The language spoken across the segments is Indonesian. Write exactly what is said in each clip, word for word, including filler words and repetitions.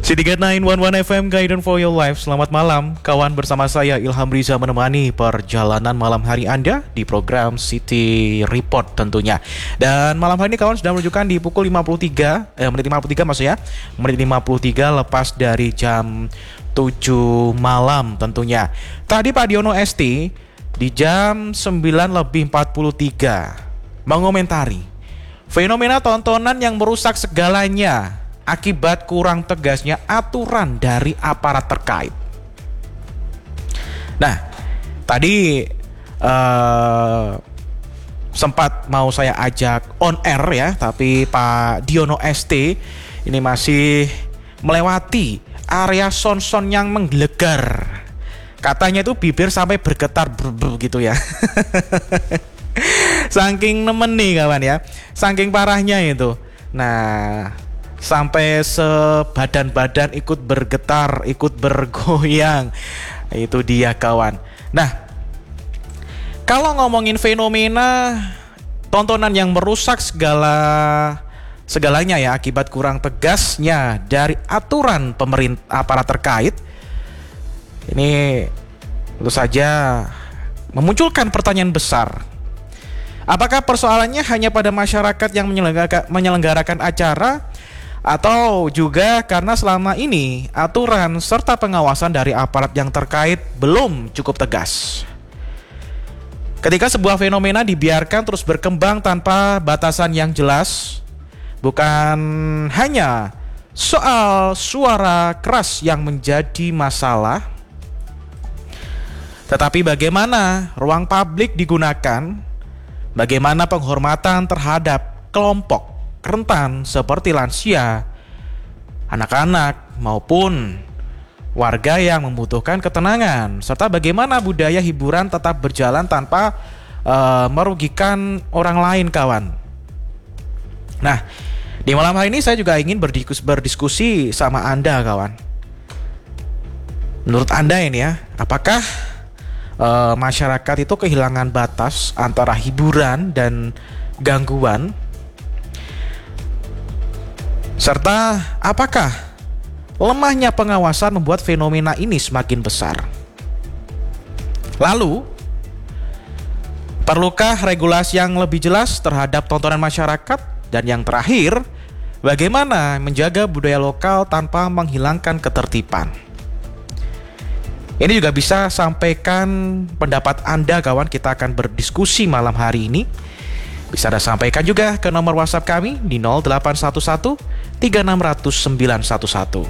City Get sembilan satu satu F M Guidance for Your Life. Selamat malam kawan, bersama saya Ilham Riza menemani perjalanan malam hari Anda di program City Report tentunya. Dan malam hari ini kawan sudah menunjukkan di pukul lima puluh tiga eh, menit lima puluh tiga maksudnya menit lima puluh tiga lepas dari jam tujuh malam tentunya. Tadi Pak Diono S T di jam sembilan lebih empat puluh tiga mengomentari fenomena tontonan yang merusak segalanya akibat kurang tegasnya aturan dari aparat terkait. Nah, tadi uh, sempat mau saya ajak on air ya, tapi Pak Diono S T ini masih melewati area son-son yang menggelegar. Katanya itu bibir sampai bergetar brr gitu ya. Saking nemen nih kawan ya, saking parahnya itu. Nah, sampai sebadan-badan ikut bergetar, ikut bergoyang. Itu dia kawan. Nah, kalau ngomongin fenomena tontonan yang merusak segala segalanya ya akibat kurang tegasnya dari aturan pemerintah aparat terkait, ini tentu saja memunculkan pertanyaan besar. Apakah persoalannya hanya pada masyarakat yang menyelenggarakan acara, atau juga karena selama ini aturan serta pengawasan dari aparat yang terkait belum cukup tegas? Ketika sebuah fenomena dibiarkan terus berkembang tanpa batasan yang jelas, bukan hanya soal suara keras yang menjadi masalah, tetapi bagaimana ruang publik digunakan, bagaimana penghormatan terhadap kelompok rentan seperti lansia, anak-anak maupun warga yang membutuhkan ketenangan, serta bagaimana budaya hiburan tetap berjalan tanpa uh, merugikan orang lain kawan. Nah, di malam hari ini saya juga ingin berdiskusi, berdiskusi sama Anda kawan. Menurut Anda ini ya, apakah uh, masyarakat itu kehilangan batas antara hiburan dan gangguan? Serta apakah lemahnya pengawasan membuat fenomena ini semakin besar? Lalu, perlukah regulasi yang lebih jelas terhadap tontonan masyarakat? Dan yang terakhir, bagaimana menjaga budaya lokal tanpa menghilangkan ketertiban? Ini juga bisa sampaikan pendapat Anda kawan, kita akan berdiskusi malam hari ini. Bisa Anda sampaikan juga ke nomor WhatsApp kami di nol delapan satu satu tiga enam nol nol sembilan satu satu.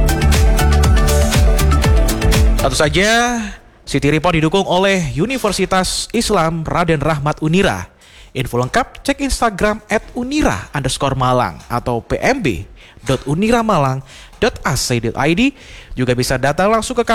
Tentu saja City Report didukung oleh Universitas Islam Raden Rahmat Unira. Info lengkap cek Instagram at unira underscore malang atau pmb dot uniramalang dot a c dot i d. Juga bisa datang langsung ke